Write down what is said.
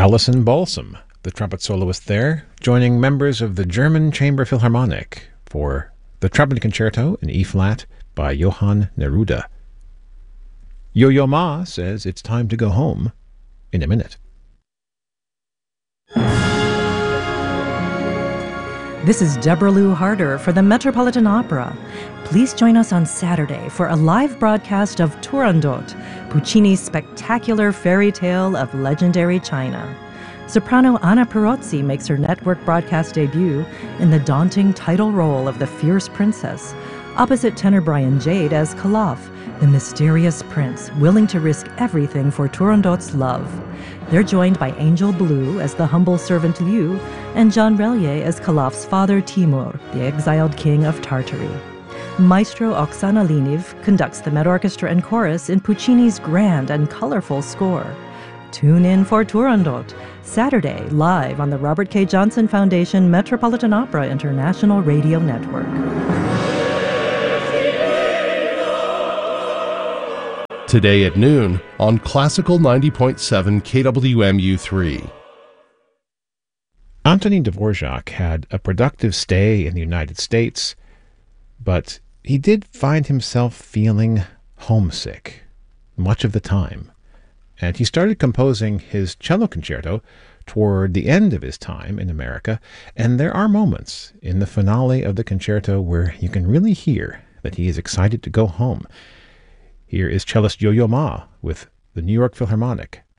Alison Balsam, the trumpet soloist there, joining members of the German Chamber Philharmonic for the Trumpet Concerto in E-flat by Johann Neruda. Yo-Yo Ma says it's time to go home in a minute. This is Deborah Lou Harder for the Metropolitan Opera. Please join us on Saturday for a live broadcast of Turandot, Puccini's spectacular fairy tale of legendary China. Soprano Anna Perozzi makes her network broadcast debut in the daunting title role of the fierce princess, opposite tenor Brian Jade as Kalaf, the mysterious prince willing to risk everything for Turandot's love. They're joined by Angel Blue as the humble servant Liu and Jean Relier as Kalaf's father Timur, the exiled king of Tartary. Maestro Oksana Liniv conducts the Met Orchestra and chorus in Puccini's grand and colorful score. Tune in for Turandot, Saturday, live on the Robert K. Johnson Foundation Metropolitan Opera International Radio Network. Today at noon on Classical 90.7 KWMU3. Antonin Dvorak had a productive stay in the United States, but he did find himself feeling homesick much of the time. And he started composing his cello concerto toward the end of his time in America, and there are moments in the finale of the concerto where you can really hear that he is excited to go home. Here is cellist Yo-Yo Ma with the New York Philharmonic